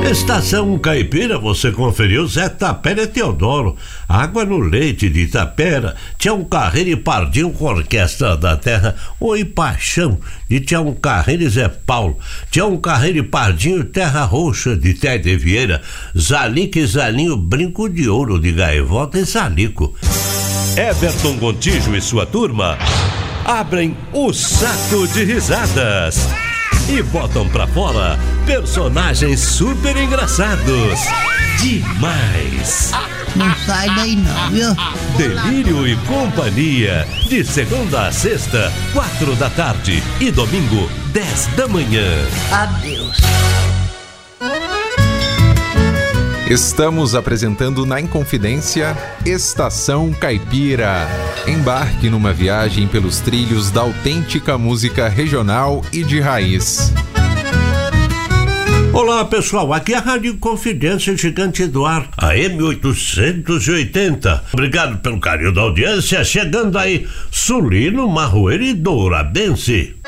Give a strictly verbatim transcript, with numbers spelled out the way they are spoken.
Estação Caipira, você conferiu Zé Tapera e Teodoro. Água no leite de Itapera, Tião Carreiro e Pardinho com Orquestra da Terra. Oi Paixão, de Tião Carreiro e Zé Paulo. Tião Carreiro e Pardinho, Terra Roxa, de Tede Vieira. Zalique e Zalinho, Brinco de Ouro, de Gaivota e Zalico. Everton Gontijo e sua turma abrem o saco de risadas e botam pra fora personagens super engraçados. Demais! Não sai daí não, viu? Delírio e Companhia, de segunda a sexta, quatro da tarde e domingo, dez da manhã. Adeus. Estamos apresentando na Inconfidência Estação Caipira. Embarque numa viagem pelos trilhos da autêntica música regional e de raiz. Olá pessoal, aqui é a Rádio Confidência Gigante do Ar, a M oitocentos e oitenta. Obrigado pelo carinho da audiência, chegando aí Sulino, Marroeiro e Douradense.